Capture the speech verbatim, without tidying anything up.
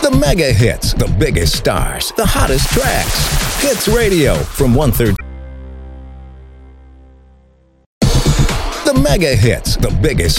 The mega hits, the biggest stars, the hottest tracks. Hits Radio from one thirty. The mega hits, the biggest